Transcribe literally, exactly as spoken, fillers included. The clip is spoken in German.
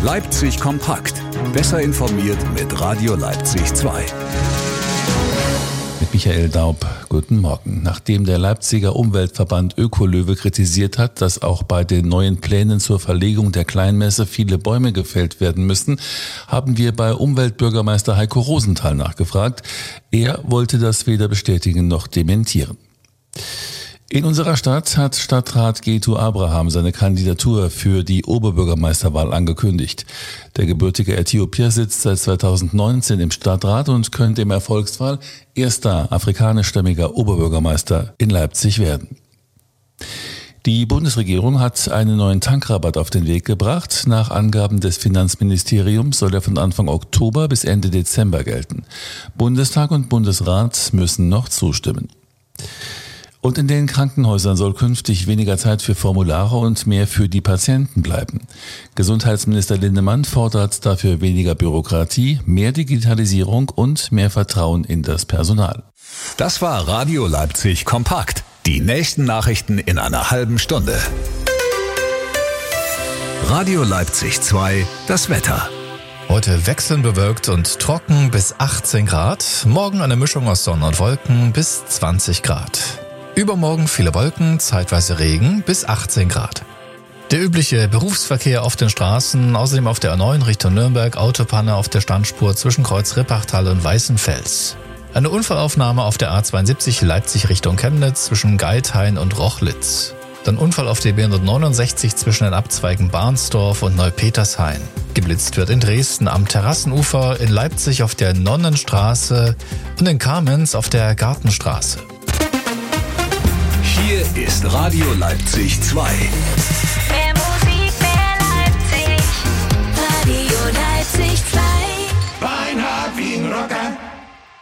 Leipzig kompakt. Besser informiert mit Radio Leipzig zwei. Mit Michael Daub, guten Morgen. Nachdem der Leipziger Umweltverband Ökolöwe kritisiert hat, dass auch bei den neuen Plänen zur Verlegung der Kleinmesse viele Bäume gefällt werden müssen, haben wir bei Umweltbürgermeister Heiko Rosenthal nachgefragt. Er wollte das weder bestätigen noch dementieren. In unserer Stadt hat Stadtrat Getu Abraham seine Kandidatur für die Oberbürgermeisterwahl angekündigt. Der gebürtige Äthiopier sitzt seit zweitausendneunzehn im Stadtrat und könnte im Erfolgsfall erster afrikanischstämmiger Oberbürgermeister in Leipzig werden. Die Bundesregierung hat einen neuen Tankrabatt auf den Weg gebracht. Nach Angaben des Finanzministeriums soll er von Anfang Oktober bis Ende Dezember gelten. Bundestag und Bundesrat müssen noch zustimmen. Und in den Krankenhäusern soll künftig weniger Zeit für Formulare und mehr für die Patienten bleiben. Gesundheitsminister Lindemann fordert dafür weniger Bürokratie, mehr Digitalisierung und mehr Vertrauen in das Personal. Das war Radio Leipzig kompakt. Die nächsten Nachrichten in einer halben Stunde. Radio Leipzig zwei, das Wetter. Heute wechselnd bewölkt und trocken bis achtzehn Grad. Morgen eine Mischung aus Sonne und Wolken bis zwanzig Grad. Übermorgen viele Wolken, zeitweise Regen bis achtzehn Grad. Der übliche Berufsverkehr auf den Straßen, außerdem auf der A neun Richtung Nürnberg, Autopanne auf der Standspur zwischen Kreuz Rippachtal und Weißenfels. Eine Unfallaufnahme auf der A zweiundsiebzig Leipzig Richtung Chemnitz zwischen Geithain und Rochlitz. Dann Unfall auf der B hundertneunundsechzig zwischen den Abzweigen Barnsdorf und Neupetershain. Geblitzt wird in Dresden am Terrassenufer, in Leipzig auf der Nonnenstraße und in Kamenz auf der Gartenstraße. Hier ist Radio Leipzig zwei.